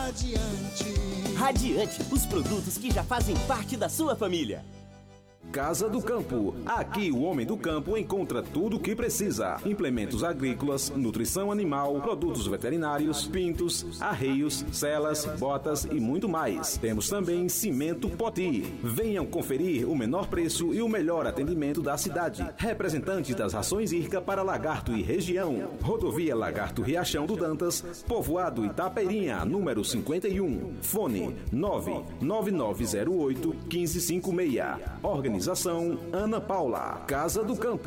Radiante, os produtos que já fazem parte da sua família. Casa do Campo. Aqui o homem do campo encontra tudo o que precisa. Implementos agrícolas, nutrição animal, produtos veterinários, pintos, arreios, celas, botas e muito mais. Temos também cimento Poti. Venham conferir o menor preço e o melhor atendimento da cidade. Representante das rações IRCA para Lagarto e região. Rodovia Lagarto Riachão do Dantas, Povoado Itapeirinha, número 51. Fone 99908-1556. Organização Ana Paula. Casa do Campo.